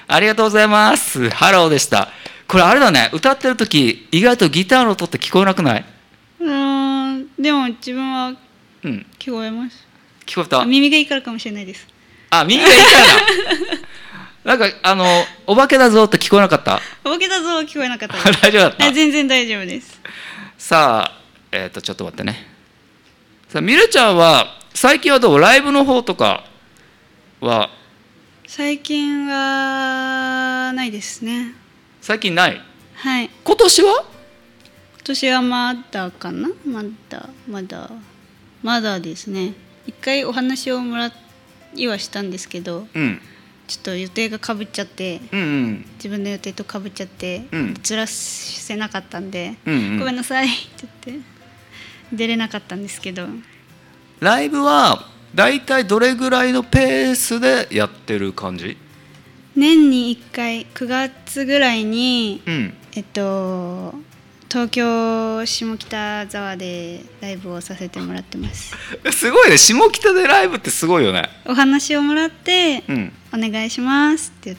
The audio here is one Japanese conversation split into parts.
ありがとうございます。ハローでした。これあれだね、歌ってる時意外とギターの音って聞こえなくない？ でも自分はうん、 聞こえます。 聞こえた。 耳がいいからかもしれないです。 あ、耳がいいからなんかお化けだぞって聞こえなかった？ お化けだぞは聞こえなかったです。 大丈夫だった？ 全然大丈夫です。 さあ、ちょっと待ってね。さあ、ミルちゃんは最近はどう？ライブの方とかは？ 最近はないですね。 最近ない？ はい。 今年は？ 今年はまだかな。まだですね。一回お話をもらいはしたんですけど、 うん、 ちょっと予定がかぶっちゃって、 うんうん、 自分の予定とかぶっちゃって、 うん、 ずらせなかったんで、 うんうん、 ごめんなさいって言って出れなかったんですけど。 ライブはだいたいどれぐらいのペースでやってる感じ？ 年に1回9月ぐらいに、 うん、 東京下北沢でライブをさせてもらってます。 すごいね、下北でライブってすごいよね。 お話をもらって、 うん、 お願いしますって言って、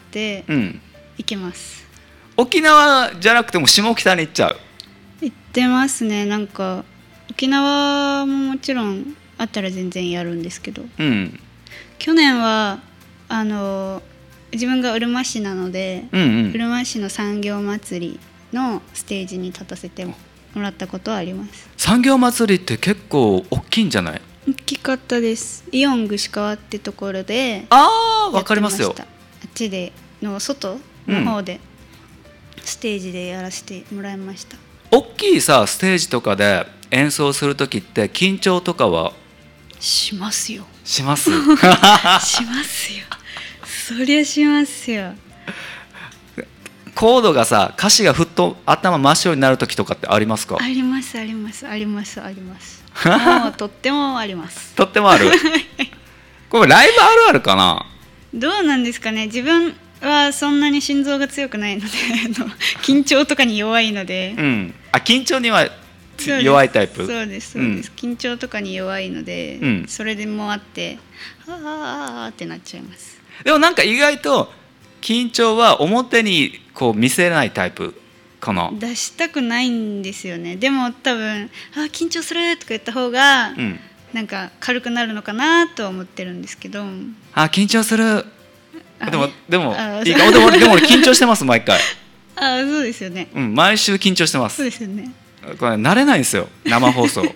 うん、 行けます。 沖縄じゃなくても下北に行っちゃう？ 行ってますね。なんか沖縄ももちろんあったら全然やるんですけど、 うん、 去年は自分がうるま市なので、 うんうん、 うるま市の産業祭りのステージに立たせてもらったことはあります。 産業祭りって結構大きいんじゃない？ 大きかったです。イオン串川ってところで、 わかりますよ。 あっちでの外の方で、ステージでやらせてもらいました。 大きいさステージとかで演奏する時って緊張とかはしますよ。 します？ しますよ。そりゃしますよ。 コードがさ、歌詞がふっと頭真っ白になる時とかってありますか？ ありますありますありますあります。もうとってもあります。 とってもある。これライブあるあるかな？ どうなんですかね。自分はそんなに心臓が強くないので緊張とかに弱いので、 うん、緊張には弱いタイプ？ そうですそうです、緊張とかに弱いので、 うん、 それでもあってあーってなっちゃいます。 でもなんか意外と緊張は表にこう見せないタイプかな？ 出したくないんですよね。でも多分緊張するとか言った方が、うん、なんか軽くなるのかなとは思ってるんですけど。 緊張する。でも緊張してます毎回。 そうですよね。 うん、毎週緊張してます。 そうですよね。 これ慣れないんですよ、生放送。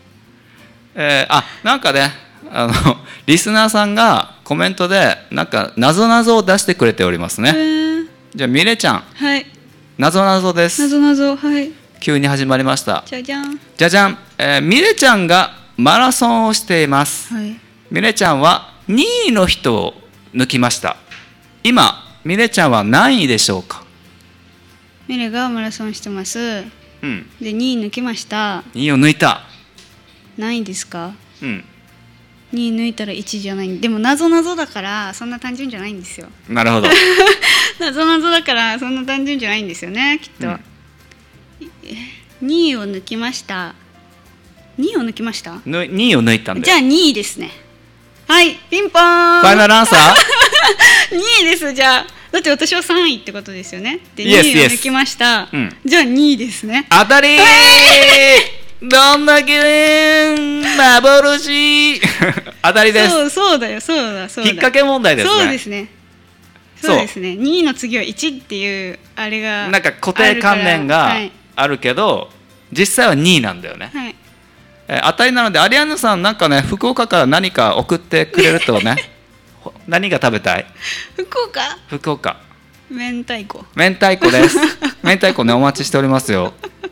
なんかね、リスナーさんがコメントでなんか謎々を出してくれておりますね。じゃあミレちゃん、 はい、 謎々です。 はい、 急に始まりました。 じゃじゃんじゃじゃん、ミレちゃんがマラソンをしています、はい、ミレちゃんは2位の人を抜きました。今ミレちゃんは何位でしょうか？ ミレがマラソンしてます、うん、で2位抜きました。 2位を抜いた。 何位ですか？ うん、 2位抜いたら1位じゃない。でも謎々だからそんな単純じゃないんですよ。 なるほど。 謎々だからそんな単純じゃないんですよね、きっと。2位を抜きました。2位を抜きました。 2位を抜いたんで。 じゃあ2位ですね。はい、ピンポーン。 ファイナルアンサー 2位です。じゃあだって私は3位ってことですよね。で2位を抜きました、じゃあ2位ですね。 当たりー、どんだけね幻。当たりです。 そうだよ。引っ掛け問題ですね。 そうですね。2位の次は1っていうあれがなんか固定観念があるけど、実際は2位なんだよね。はい、当たりなのでアリアンヌさん、なんかね、福岡から何か送ってくれるとね。何が食べたい？福岡明太子です。明太子ね、お待ちしておりますよ。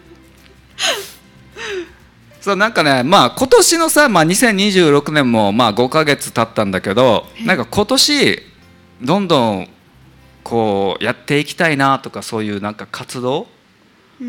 そう、なんかね、今年のさ、2026年も5ヶ月経ったんだけど、なんか今年どんどんこうやっていきたいなとか、そういうなんか活動、うん、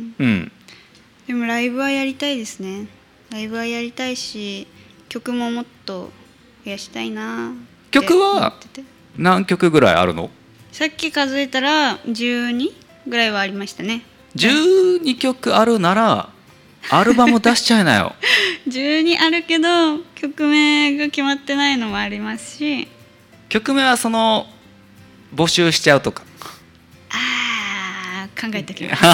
でもライブはやりたいですね。ライブはやりたいし、曲ももっと増やしたいな。 曲は何曲ぐらいあるの？ さっき数えたら12ぐらいはありましたね。 12曲あるならアルバム出しちゃいなよ。 12あるけど曲名が決まってないのもありますし。 曲名はその募集しちゃうとか。 考えておきます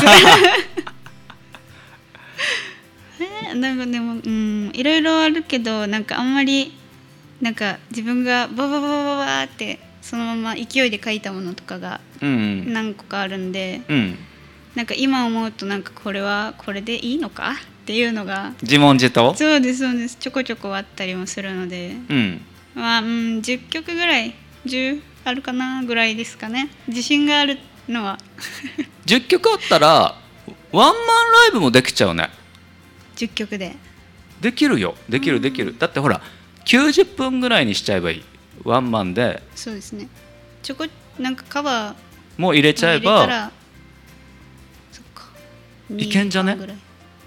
なんかでも、いろいろあるけど、なんかあんまりなんか自分がババババババってそのまま勢いで書いたものとかが何個かあるんで、なんか今思うとなんかこれはこれでいいのかっていうのが自問自答。 そうですそうです、ちょこちょこあったりもするので、まあ10曲ぐらい10あるかなぐらいですかね、自信があるのは 10曲あったらワンマンライブもできちゃうね。 10曲でできるよ、できるできる。だってほら90分ぐらいにしちゃえばいい、ワンマンで。 そうですね、ちょこなんかカバーもう入れちゃえば入れたらそっかいけんじゃね。 2時間ぐらい、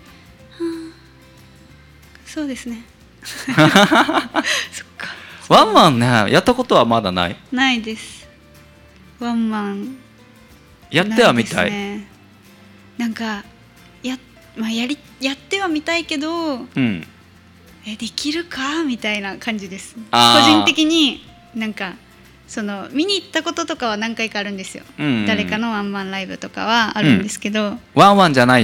そうですねそっか、 ワンマンね、やったことはまだない。 ないです。ワンマンやってはみたい。 ね、なんかやってはみたいけど、できるかみたいな感じです。個人的になんかその見に行ったこととかは何回かあるんですよ、誰かのワンマンライブとかはあるんですけど、 ワンワンじゃない